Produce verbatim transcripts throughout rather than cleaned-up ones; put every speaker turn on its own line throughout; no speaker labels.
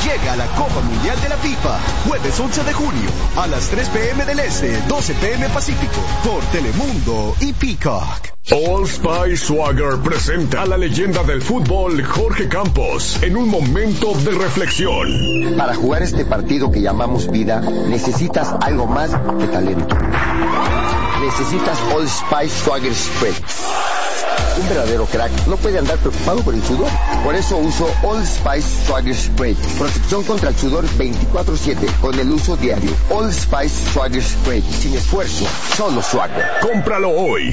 Llega la Copa Mundial de la FIFA, jueves once de junio, a las tres p.m. del Este, doce p.m. Pacífico, por Telemundo y Peacock.
Old Spice Swagger presenta a la leyenda del fútbol, Jorge Campos, en un momento de reflexión.
Para jugar este partido que llamamos vida, necesitas algo más que talento. Necesitas Old Spice Swagger Spray. Un verdadero crack no puede andar preocupado por el sudor. Por eso uso Old Spice Swagger Spray. Protección contra el sudor veinticuatro siete con el uso diario. Old Spice Swagger Spray. Sin esfuerzo, solo Swagger.
Cómpralo hoy.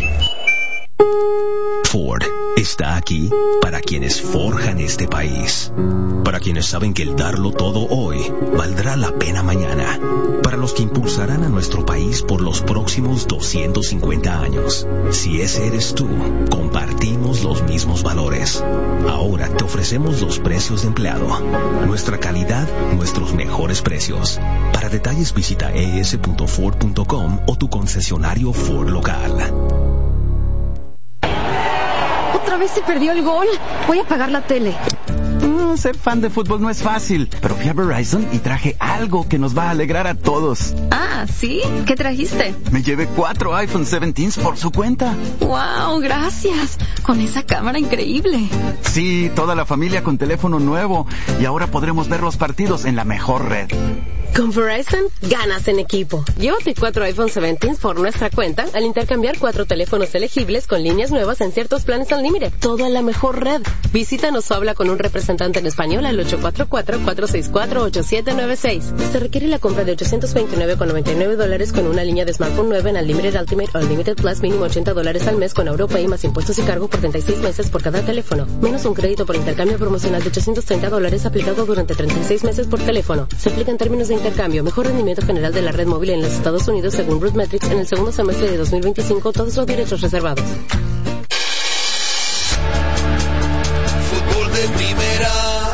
Ford está aquí para quienes forjan este país, para quienes saben que el darlo todo hoy valdrá la pena mañana, para los que impulsarán a nuestro país por los próximos doscientos cincuenta años. Si ese eres tú, compartimos los mismos valores. Ahora te ofrecemos los precios de empleado, nuestra calidad, nuestros mejores precios. Para detalles visita e s punto ford punto com o tu concesionario Ford local.
¿Otra vez se perdió el gol? Voy a apagar la tele.
Mm, ser fan de fútbol no es fácil, pero fui a Verizon y traje algo que nos va a alegrar a todos.
Ah, ¿sí? ¿Qué trajiste?
Me llevé cuatro iPhone diecisiete por su cuenta.
¡Wow! Gracias. Con esa cámara increíble.
Sí, toda la familia con teléfono nuevo. Y ahora podremos ver los partidos en la mejor red.
Con Verizon, ganas en equipo. Llévate cuatro iPhone diecisiete por nuestra cuenta al intercambiar cuatro teléfonos elegibles con líneas nuevas en ciertos planes Unlimited. Todo en la mejor red. Visítanos o habla con un representante en español al ocho cuatro cuatro, cuatro seis cuatro, ocho siete nueve seis. Se requiere la compra de ochocientos veintinueve con noventa y nueve dólares con una línea de smartphone nueva en Unlimited Ultimate o Unlimited Plus, mínimo ochenta dólares al mes con AuroPay más impuestos y cargo por treinta y seis meses por cada teléfono. Menos un crédito por intercambio promocional de ochocientos treinta dólares aplicado durante treinta y seis meses por teléfono. Se aplica en términos de intercambio. Mejor rendimiento general de la red móvil en los Estados Unidos según RootMetrics en el segundo semestre de dos mil veinticinco. Todos los derechos reservados.
Fútbol de primera.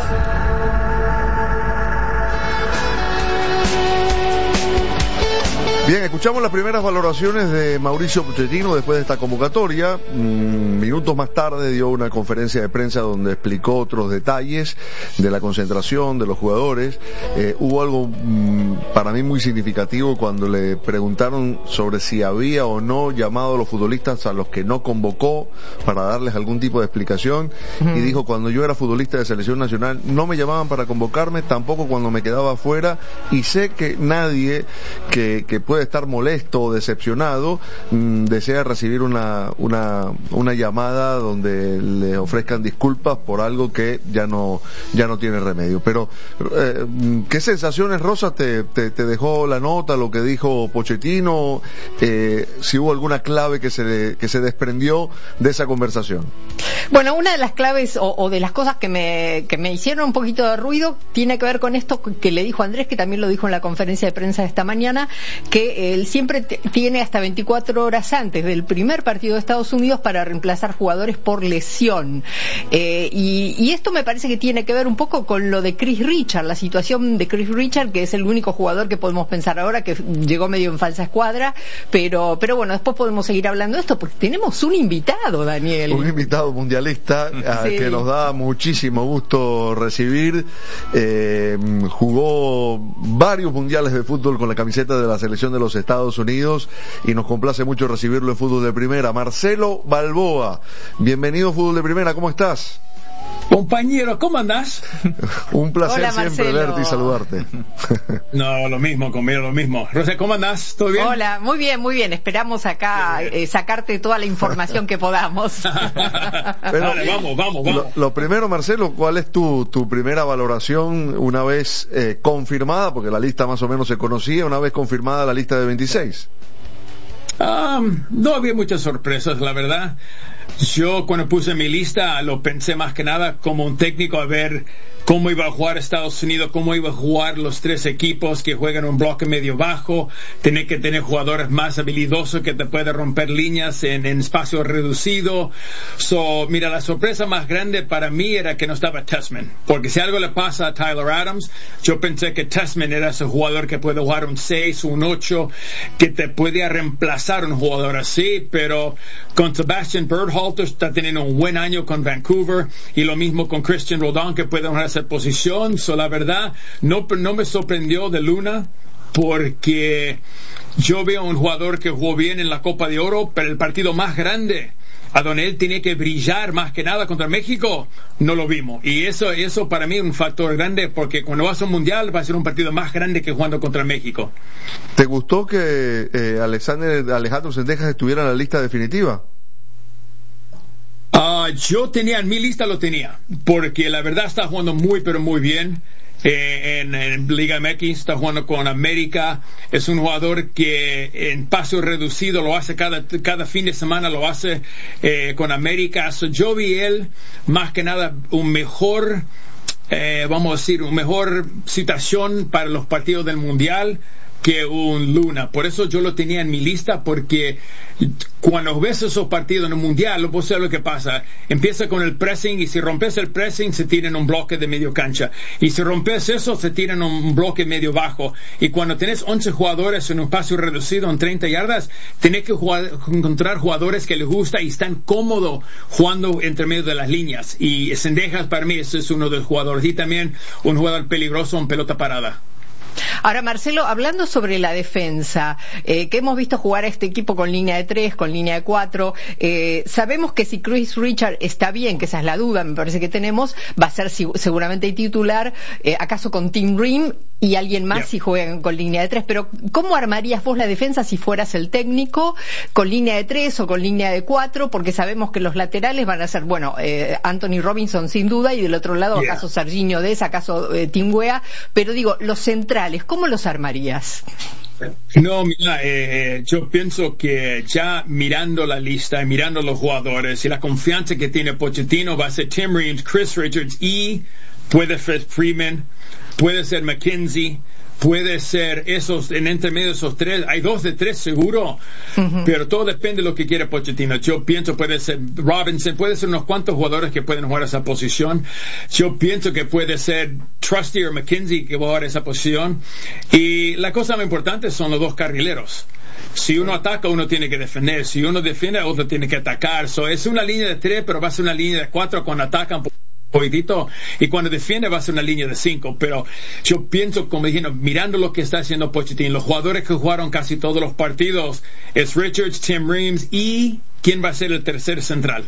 Bien, escuchamos las primeras valoraciones de Mauricio Pochettino después de esta convocatoria. Mm, minutos más tarde dio una conferencia de prensa donde explicó otros detalles de la concentración de los jugadores. Eh, hubo algo mm, para mí muy significativo cuando le preguntaron sobre si había o no llamado a los futbolistas a los que no convocó para darles algún tipo de explicación. Uh-huh. Y dijo, cuando yo era futbolista de selección nacional no me llamaban para convocarme, tampoco cuando me quedaba afuera, y sé que nadie que, que puede estar molesto o decepcionado mmm, desea recibir una, una una llamada donde le ofrezcan disculpas por algo que ya no ya no tiene remedio. Pero eh, ¿qué sensaciones, Rosa, te, te, te dejó la nota, lo que dijo Pochettino? Eh, si hubo alguna clave que se que se desprendió de esa conversación.
Bueno, una de las claves o, o de las cosas que me que me hicieron un poquito de ruido tiene que ver con esto que le dijo Andrés, que también lo dijo en la conferencia de prensa de esta mañana, que él siempre t- tiene hasta veinticuatro horas antes del primer partido de Estados Unidos para reemplazar jugadores por lesión. Eh, y, y esto me parece que tiene que ver un poco con lo de Chris Richard, la situación de Chris Richard, que es el único jugador que podemos pensar ahora que llegó medio en falsa escuadra, pero pero bueno, después podemos seguir hablando de esto porque tenemos un invitado, Daniel.
Un invitado mundialista sí. eh, que nos da muchísimo gusto recibir. Eh, jugó varios mundiales de fútbol con la camiseta de la selección de los Estados Unidos y nos complace mucho recibirlo en Fútbol de Primera. Marcelo Balboa, bienvenido a Fútbol de Primera, ¿cómo estás?
Compañero, ¿cómo andás?
Un placer
Hola,
siempre
Marcelo.
verte y saludarte.
No, lo mismo, conmigo lo mismo. Rosa, ¿cómo andás? ¿Todo bien?
Hola, muy bien, muy bien. Esperamos acá eh, sacarte toda la información que podamos.
Pero,
Dale, vamos, vamos, vamos.
Lo, lo primero, Marcelo, ¿cuál es tu, tu primera valoración una vez eh, confirmada, porque la lista más o menos se conocía, una vez confirmada la lista de veintiséis?
Um, no había muchas sorpresas, la verdad. Yo cuando puse mi lista lo pensé más que nada como un técnico a ver cómo iba a jugar Estados Unidos, cómo iba a jugar los tres equipos que juegan un bloque medio bajo, tener que tener jugadores más habilidosos que te pueden romper líneas en, en espacio reducido. So, mira, la sorpresa más grande para mí era que no estaba Tessman, porque si algo le pasa a Tyler Adams, yo pensé que Tessman era ese jugador que puede jugar un seis, un ocho, que te puede reemplazar un jugador así, pero con Sebastian Bergholz Berhalter está teniendo un buen año con Vancouver, y lo mismo con Christian Rodon, que puede hacer posición. So, la verdad, no, no me sorprendió de Luna, porque yo veo un jugador que jugó bien en la Copa de Oro, pero el partido más grande, a donde él tenía que brillar más que nada contra México, no lo vimos. Y eso, eso para mí es un factor grande, porque cuando vas a un mundial va a ser un partido más grande que jugando contra México.
¿Te gustó que eh, Alexander, Alejandro Sendejas estuviera en la lista definitiva?
Uh, yo tenía, en mi lista lo tenía, porque la verdad está jugando muy, pero muy bien. Eh, en, en Liga M X, está jugando con América. Es un jugador que en paso reducido lo hace cada, cada fin de semana, lo hace eh, con América. So, yo vi él más que nada un mejor, eh, vamos a decir, un mejor situación para los partidos del Mundial que un Luna. Por eso yo lo tenía en mi lista, porque cuando ves esos partidos en el Mundial, vos sabes lo que pasa. Empieza con el pressing, y si rompes el pressing, se tiran un bloque de medio cancha. Y si rompes eso, se tiran un bloque medio bajo. Y cuando tenés once jugadores en un espacio reducido en treinta yardas, tenés que jugar, encontrar jugadores que les gusta y están cómodos jugando entre medio de las líneas. Y Sendejas, para mí, ese es uno de los jugadores. Y también un jugador peligroso en pelota parada.
Ahora, Marcelo, hablando sobre la defensa, eh, que hemos visto jugar a este equipo con línea de tres, con línea de cuatro, eh, sabemos que si Chris Richard está bien, que esa es la duda, me parece que tenemos, va a ser si, seguramente titular, eh, acaso con Tim Ream y alguien más yeah. si juegan con línea de tres, pero ¿cómo armarías vos la defensa si fueras el técnico, con línea de tres o con línea de cuatro? Porque sabemos que los laterales van a ser, bueno, eh, Anthony Robinson sin duda, y del otro lado, yeah. acaso Serginho Dest, acaso eh, Tim Weah, pero digo, los centrales, ¿cómo los armarías?
No, mira, eh, yo pienso que ya mirando la lista y mirando los jugadores y la confianza que tiene Pochettino, va a ser Tim Reams, Chris Richards, y puede ser Freeman, puede ser McKenzie, puede ser esos, en entre medio de esos tres, hay dos de tres seguro, uh-huh. pero todo depende de lo que quiere Pochettino. Yo pienso puede ser Robinson, puede ser unos cuantos jugadores que pueden jugar esa posición. Yo pienso que puede ser Trusty o McKenzie que va a jugar esa posición. Y la cosa más importante son los dos carrileros. Si uno ataca, uno tiene que defender. Si uno defiende, otro tiene que atacar. So, es una línea de tres, pero va a ser una línea de cuatro cuando atacan. Poquitito, y cuando defiende va a ser una línea de cinco, pero yo pienso, como dije, mirando lo que está haciendo Pochettino, los jugadores que jugaron casi todos los partidos es Richards, Tim Reams, y ¿quién va a ser el tercer central?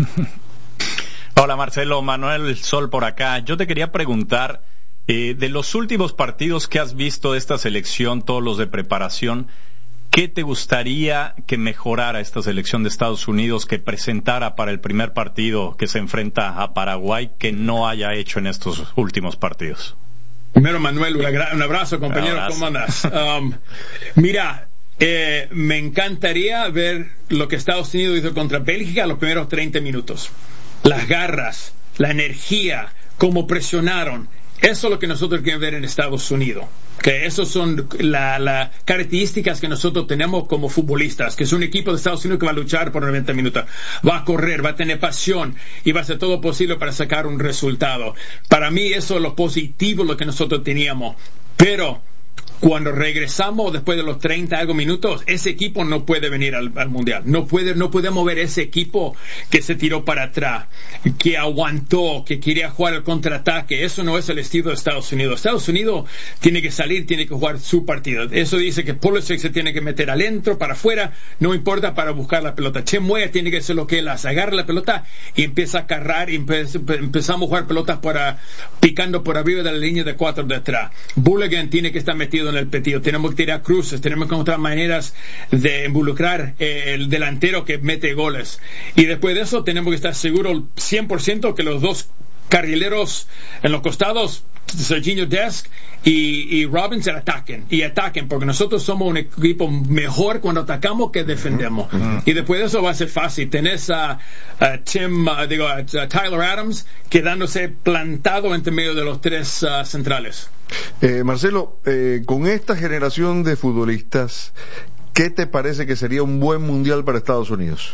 Hola Marcelo, Manuel Sol por acá. Yo te quería preguntar, eh, de los últimos partidos que has visto de esta selección, todos los de preparación, ¿qué te gustaría que mejorara esta selección de Estados Unidos, que presentara para el primer partido que se enfrenta a Paraguay, que no haya hecho en estos últimos partidos?
Primero, Manuel, un abrazo, compañero, un abrazo. ¿Cómo andas? Um, mira, eh, me encantaría ver lo que Estados Unidos hizo contra Bélgica los primeros treinta minutos. Las garras, la energía, cómo presionaron. Eso es lo que nosotros queremos ver en Estados Unidos. Que esas son las la características que nosotros tenemos como futbolistas, que es un equipo de Estados Unidos que va a luchar por noventa minutos, va a correr, va a tener pasión y va a hacer todo posible para sacar un resultado. Para mí eso es lo positivo, lo que nosotros teníamos. Pero cuando regresamos después de los treinta algo minutos, ese equipo no puede venir al, al mundial. No puede, no podemos ver ese equipo que se tiró para atrás, que aguantó, que quería jugar el contraataque. Eso no es el estilo de Estados Unidos. Estados Unidos tiene que salir, tiene que jugar su partido. Eso dice que Pulisic se tiene que meter adentro, para afuera, no importa, para buscar la pelota. Tim Weah tiene que hacer lo que él hace, agarra la pelota y empieza a cargar, y empe empezamos a jugar pelotas para, picando por arriba de la línea de cuatro de atrás. Bulligan tiene que estar metido en el petido, tenemos que tirar cruces, tenemos que encontrar maneras de involucrar eh, el delantero que mete goles, y después de eso tenemos que estar seguros cien por ciento que los dos carrileros en los costados, Serginho Dest y, y Robinson, ataquen y ataquen, porque nosotros somos un equipo mejor cuando atacamos que defendemos. Uh-huh. Y después de eso va a ser fácil. Tenés a, a Tim, uh, digo, a, a Tyler Adams quedándose plantado entre medio de los tres uh, centrales.
Eh, Marcelo, eh, con esta generación de futbolistas, ¿qué te parece que sería un buen mundial para Estados Unidos?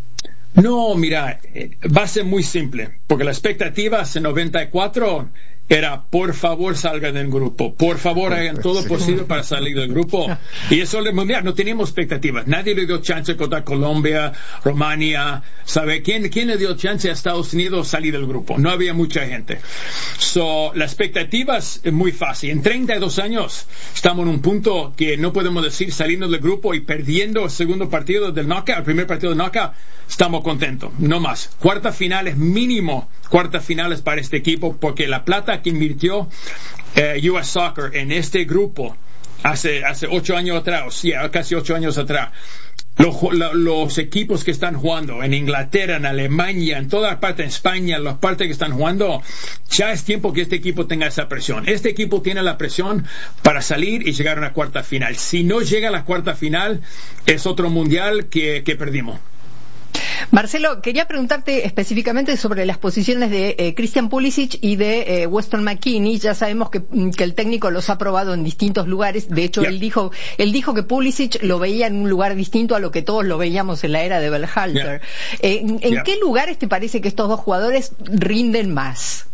No, mira, eh, va a ser muy simple, porque la expectativa hace noventa y cuatro era, por favor, salgan del grupo. Por favor, hagan todo posible para salir del grupo. Y eso es el mundial. No teníamos expectativas. Nadie le dio chance contra Colombia, Rumania. ¿Sabe quién, quién le dio chance a Estados Unidos salir del grupo? No había mucha gente. So, la expectativa es muy fácil. En treinta y dos años estamos en un punto que no podemos decir saliendo del grupo y perdiendo el segundo partido del knockout, el primer partido del knockout. Estamos contentos. No más. Cuarta final es mínimo. Cuarta final es para este equipo porque la plata que invirtió eh, U S Soccer en este grupo hace hace ocho años atrás, sí, casi ocho años atrás, los, los equipos que están jugando en Inglaterra, en Alemania, en toda parte, en España, las partes que están jugando, ya es tiempo que este equipo tenga esa presión. Este equipo tiene la presión para salir y llegar a una cuarta final. Si no llega a la cuarta final, es otro mundial que, que perdimos.
Marcelo, quería preguntarte específicamente sobre las posiciones de eh, Christian Pulisic y de eh, Weston McKennie. Ya sabemos que, que el técnico los ha probado en distintos lugares. De hecho, yeah. él dijo él dijo que Pulisic lo veía en un lugar distinto a lo que todos lo veíamos en la era de Berhalter. Yeah. Eh, ¿En, en yeah. qué lugares te parece que estos dos jugadores rinden más?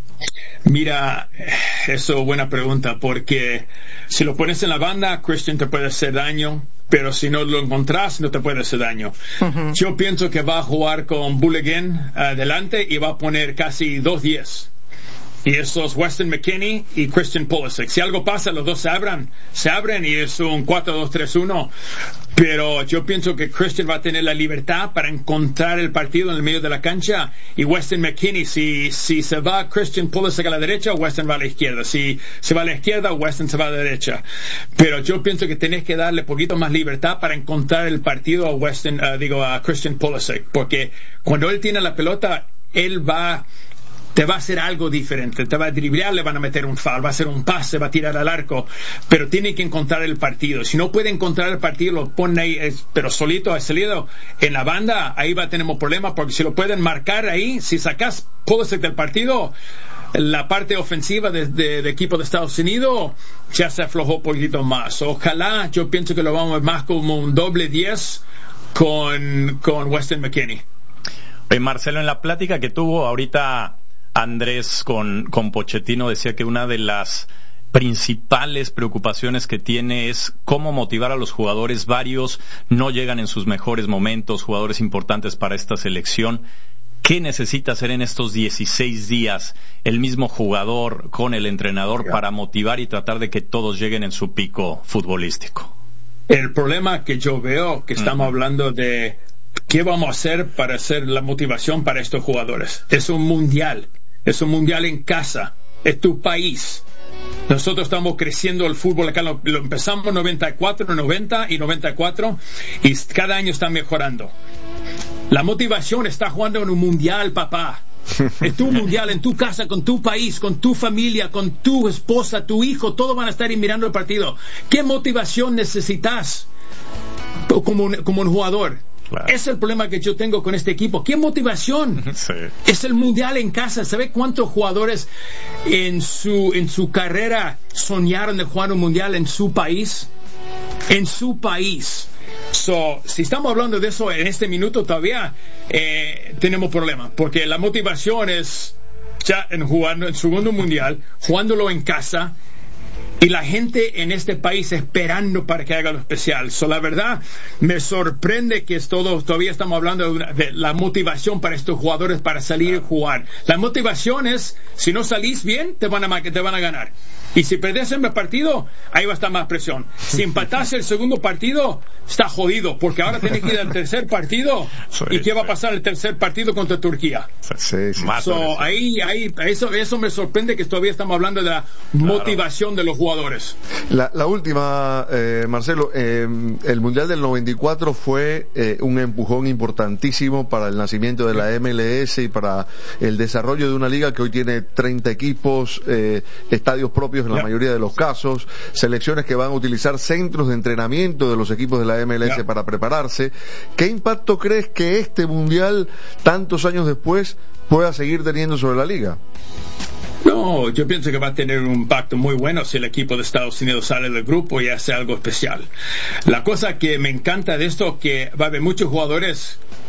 Mira, eso es buena pregunta, porque si lo pones en la banda, Christian te puede hacer daño, pero si no lo encontrás, no te puede hacer daño. Uh-huh. Yo pienso que va a jugar con Bulligan adelante y va a poner casi dos diez. Y esos Weston McKennie y Christian Pulisic. Si algo pasa, los dos se abran, se abren y es un cuatro dos tres uno. Pero yo pienso que Christian va a tener la libertad para encontrar el partido en el medio de la cancha. Y Weston McKennie, si, si se va Christian Pulisic a la derecha, Weston va a la izquierda. Si se va a la izquierda, Weston se va a la derecha. Pero yo pienso que tenés que darle un poquito más libertad para encontrar el partido a Weston, uh, digo, a Christian Pulisic. Porque cuando él tiene la pelota, él va... te va a hacer algo diferente, te va a driblar, le van a meter un foul, va a hacer un pase, va a tirar al arco, pero tiene que encontrar el partido. Si no puede encontrar el partido, lo pone ahí, es, pero solito ha salido en la banda, ahí va a tener un problema, porque si lo pueden marcar ahí, si sacas Pulisic del partido, la parte ofensiva de, de, de equipo de Estados Unidos ya se aflojó un poquito más. Ojalá, yo pienso que lo vamos a ver más como un doble diez con, con Weston McKennie.
Oye, Marcelo, en la plática que tuvo ahorita Andrés con, con Pochettino, decía que una de las principales preocupaciones que tiene es cómo motivar a los jugadores. Varios no llegan en sus mejores momentos, jugadores importantes para esta selección. ¿Qué necesita hacer en estos dieciséis días el mismo jugador con el entrenador para motivar y tratar de que todos lleguen en su pico futbolístico?
El problema que yo veo, que estamos uh-huh. hablando de qué vamos a hacer para hacer la motivación para estos jugadores. Es un mundial. Es un mundial en casa, es tu país. Nosotros estamos creciendo el fútbol acá, lo, lo empezamos en noventa y cuatro, noventa y noventa y cuatro, y cada año está mejorando. La motivación está jugando en un mundial, papá. Es tu mundial, en tu casa, con tu país, con tu familia, con tu esposa, tu hijo, todos van a estar mirando el partido. ¿Qué motivación necesitas como un, como un jugador? Claro. Es el problema que yo tengo con este equipo. ¿Qué motivación? Sí. Es el mundial en casa. ¿Sabe cuántos jugadores en su en su carrera soñaron de jugar un mundial en su país? En su país. So, si estamos hablando de eso en este minuto todavía, eh, tenemos problemas. Porque la motivación es ya en jugando en segundo mundial, jugándolo en casa. Y la gente en este país esperando para que haga lo especial. So, la verdad, me sorprende que es todo, todavía estamos hablando de, una, de la motivación para estos jugadores para salir y jugar. La motivación es, si no salís bien, te van a, te van a ganar. Y si perdés el partido, ahí va a estar más presión. Si empatás el segundo partido, está jodido, porque ahora tenés que ir al tercer partido. Sí, ¿y qué va a pasar el tercer partido contra Turquía?
Sí, sí.
So, ahí, ahí, eso, eso me sorprende que todavía estamos hablando de la claro. motivación de los jugadores.
La, la última, eh, Marcelo, eh, el Mundial del noventa y cuatro fue eh, un empujón importantísimo para el nacimiento de la M L S y para el desarrollo de una liga que hoy tiene treinta equipos, eh, estadios propios en la mayoría de los casos, selecciones que van a utilizar centros de entrenamiento de los equipos de la M L S yeah. para prepararse. ¿Qué impacto crees que este mundial, tantos años después, pueda seguir teniendo sobre la liga?
No, yo pienso que va a tener un impacto muy bueno si el equipo de Estados Unidos sale del grupo y hace algo especial. La cosa que me encanta de esto es que va a haber muchos jugadores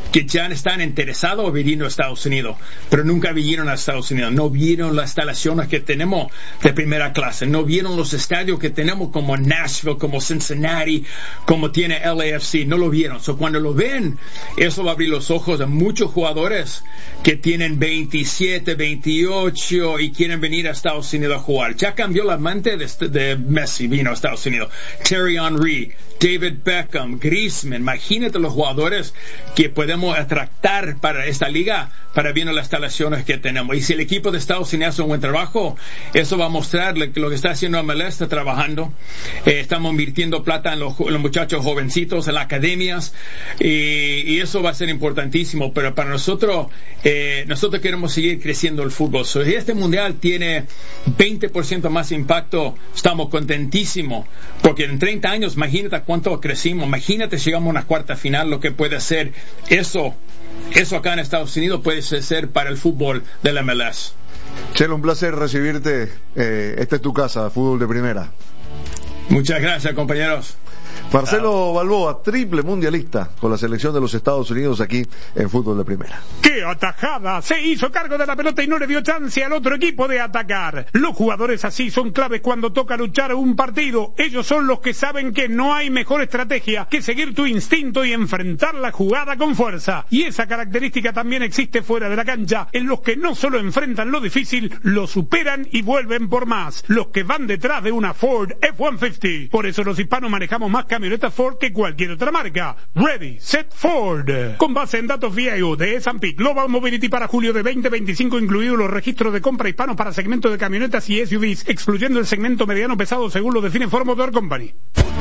que ya están interesados en venir a Estados Unidos, pero nunca vinieron a Estados Unidos, no vieron las instalaciones que tenemos de primera clase, no vieron los estadios que tenemos como Nashville, como Cincinnati, como tiene L A F C, no lo vieron. So, cuando lo ven, eso va a abrir los ojos a muchos jugadores que tienen veintisiete, veintiocho y quieren venir a Estados Unidos a jugar. Ya cambió la mente de, de Messi, vino a Estados Unidos. Thierry Henry, David Beckham, Griezmann, imagínate los jugadores que podemos atractar para esta liga, para viendo las instalaciones que tenemos. Y si el equipo de Estados Unidos hace un buen trabajo, eso va a mostrarle que lo que está haciendo M L S está trabajando. Eh, estamos invirtiendo plata en los, en los muchachos jovencitos, en las academias, y, y eso va a ser importantísimo. Pero para nosotros, eh, nosotros queremos seguir creciendo el fútbol. So, si este mundial tiene veinte por ciento más impacto, estamos contentísimos, porque en treinta años, imagínate cuánto crecimos, imagínate llegamos a una cuarta final, lo que puede ser eso, eso acá en Estados Unidos puede ser para el fútbol del M L S.
Chelo, un placer recibirte. Eh, esta es tu casa, fútbol de primera.
Muchas gracias, compañeros.
Marcelo Balboa, triple mundialista con la selección de los Estados Unidos aquí en fútbol de primera.
¡Qué atajada! Se hizo cargo de la pelota y no le dio chance al otro equipo de atacar. Los jugadores así son claves cuando toca luchar un partido. Ellos son los que saben que no hay mejor estrategia que seguir tu instinto y enfrentar la jugada con fuerza. Y esa característica también existe fuera de la cancha, en los que no solo enfrentan lo difícil, lo superan y vuelven por más. Los que van detrás de una Ford F ciento cincuenta. Por eso los hispanos manejamos más camioneta Ford que cualquier otra marca. Ready, Set, Ford. Con base en datos V I O de S and P Global Mobility para julio de veinte veinticinco, incluidos los registros de compra hispanos para segmento de camionetas y S U Vs, excluyendo el segmento mediano pesado según lo define Ford Motor Company.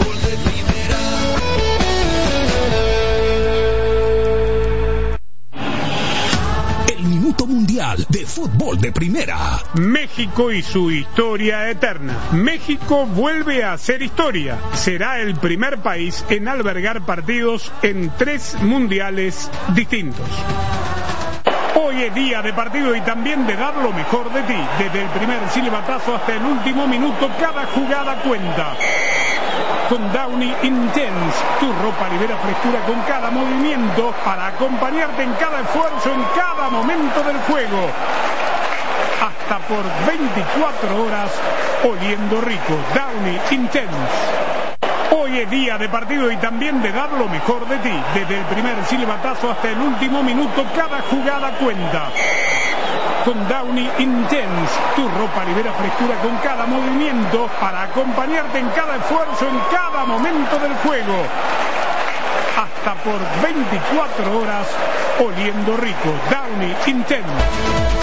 Mundial de fútbol de primera.
México y su historia eterna. México vuelve a hacer historia. Será el primer país en albergar partidos en tres mundiales distintos. Hoy es día de partido y también de dar lo mejor de ti. Desde el primer silbatazo hasta el último minuto, cada jugada cuenta. Con Downy Intense, tu ropa libera frescura con cada movimiento para acompañarte en cada esfuerzo, en cada momento del juego. Hasta por veinticuatro horas oliendo rico. Downy Intense. Hoy es día de partido y también de dar lo mejor de ti. Desde el primer silbatazo hasta el último minuto, cada jugada cuenta. Con Downy Intense, tu ropa libera frescura con cada movimiento para acompañarte en cada esfuerzo, en cada momento del juego. Hasta por veinticuatro horas oliendo rico. Downy Intense.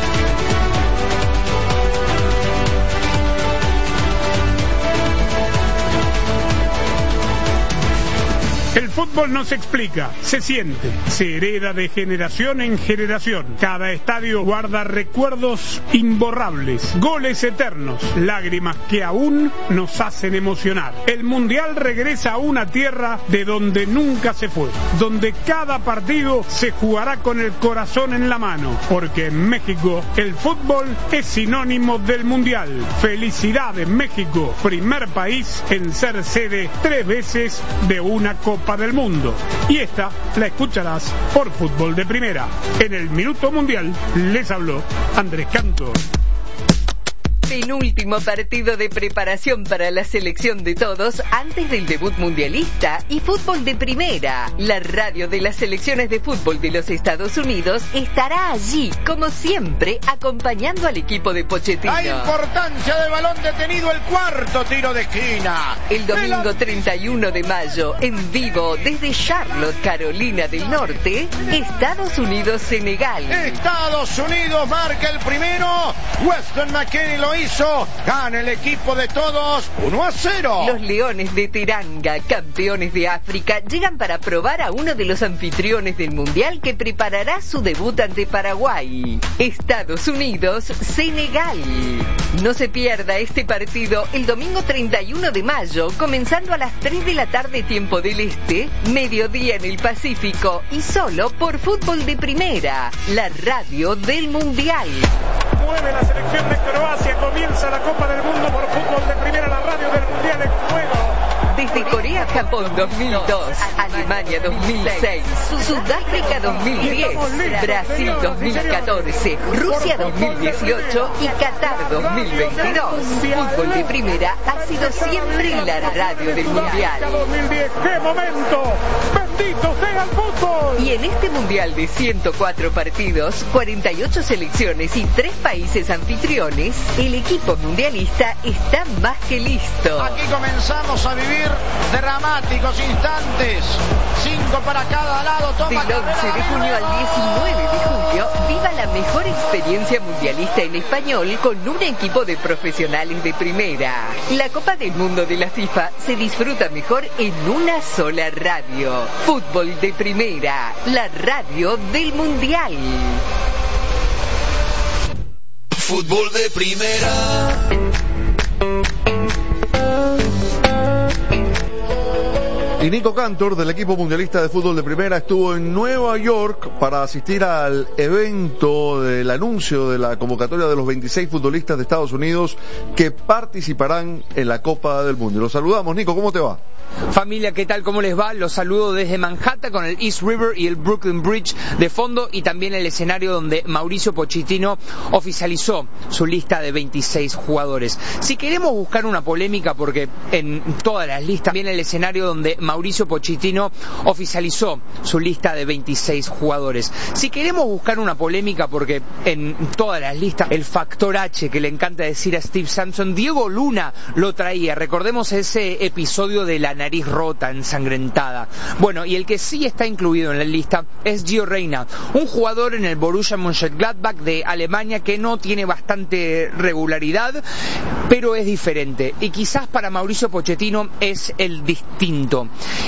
El fútbol no se explica, se siente, se hereda de generación en generación. Cada estadio guarda recuerdos imborrables, goles eternos, lágrimas que aún nos hacen emocionar. El Mundial regresa a una tierra de donde nunca se fue, donde cada partido se jugará con el corazón en la mano, porque en México el fútbol es sinónimo del Mundial. Felicidades, México, primer país en ser sede tres veces de una Copa del Mundo. Y esta la escucharás por Fútbol de Primera. En el Minuto Mundial les habló Andrés Cantor.
Penúltimo partido de preparación para la selección de todos antes del debut mundialista y Fútbol de Primera. La radio de las selecciones de fútbol de los Estados Unidos estará allí, como siempre, acompañando al equipo de Pochettino.
La importancia del balón detenido, el cuarto tiro de esquina.
El domingo treinta y uno de mayo, en vivo desde Charlotte, Carolina del Norte, Estados Unidos-Senegal.
Estados Unidos marca el primero. Weston McKennie lo hizo. Gana el equipo de todos uno a cero.
Los Leones de Teranga, campeones de África, llegan para probar a uno de los anfitriones del Mundial que preparará su debut ante Paraguay. Estados Unidos, Senegal. No se pierda este partido el domingo treinta y uno de mayo, comenzando a las tres de la tarde tiempo del Este, mediodía en el Pacífico y solo por Fútbol de Primera, la radio del Mundial.
Mueve la selección de Croacia, comienza la Copa del Mundo por Fútbol de Primera, la radio del Mundial en juego.
Desde Corea Corea-Japón dos mil dos, Alemania dos mil seis, Sudáfrica dos mil diez, Brasil dos mil catorce, Rusia dos mil dieciocho y Qatar dos mil veintidós. Fútbol de Primera ha sido siempre la radio del Mundial.
¡Qué momento! ¡Bendito sea el fútbol!
Y en este Mundial de ciento cuatro partidos, cuarenta y ocho selecciones y tres países anfitriones, el equipo mundialista está más que listo.
Aquí comenzamos a vivir dramáticos instantes. Cinco para cada lado. Toma
Del once de junio al diecinueve de julio, viva la mejor experiencia mundialista en español con un equipo de profesionales de primera. La Copa del Mundo de la FIFA se disfruta mejor en una sola radio. Fútbol de Primera, la radio del Mundial.
Fútbol de Primera.
Y Nico Cantor, del equipo mundialista de fútbol de primera, estuvo en Nueva York para asistir al evento del anuncio de la convocatoria de los veintiséis futbolistas de Estados Unidos que participarán en la Copa del Mundo. Y los saludamos. Nico, ¿cómo te va?
Familia, ¿qué tal? ¿Cómo les va? Los saludo desde Manhattan con el East River y el Brooklyn Bridge de fondo y también el escenario donde Mauricio Pochettino oficializó su lista de veintiséis jugadores. Si queremos buscar una polémica, porque en todas las listas, también el escenario donde Mauricio Pochettino oficializó su lista de veintiséis jugadores. Si queremos buscar una polémica, porque en todas las listas, el factor H que le encanta decir a Steve Sampson, Diego Luna lo traía. Recordemos ese episodio de la nariz rota, ensangrentada. Bueno, y el que sí está incluido en la lista es Gio Reyna, un jugador en el Borussia Mönchengladbach de Alemania que no tiene bastante regularidad, pero es diferente. Y quizás para Mauricio Pochettino es el distinto.